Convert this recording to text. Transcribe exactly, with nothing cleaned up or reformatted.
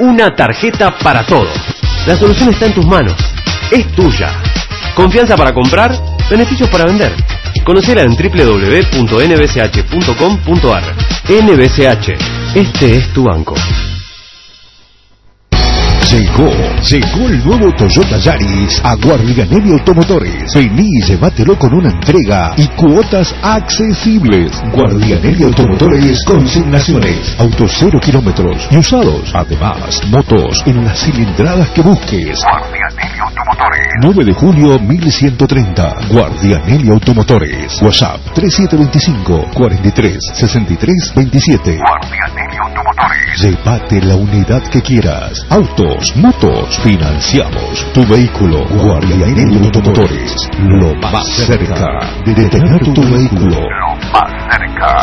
una tarjeta para todo. La solución está en tus manos. Es tuya. Confianza para comprar, beneficios para vender. Conocela en doble u doble u doble u punto n b c h punto com punto a r. N B C H, este es tu banco. Llegó, llegó el nuevo Toyota Yaris a Guardianelli Automotores. Vení y llévatelo con una entrega y cuotas accesibles. Guardianelli Automotores, consignaciones, autos cero kilómetros y usados. Además, motos en las cilindradas que busques. Guardianelli Automotores. nueve de julio mil ciento treinta. Guardianelli Automotores. WhatsApp tres siete dos cinco, cuatro tres, seis tres dos siete. Guardianelli Automotores. Llévate la unidad que quieras. Autos, motos, financiamos tu vehículo. Guardianelli Automotores, lo más cerca de tener tu vehículo. Lo más cerca.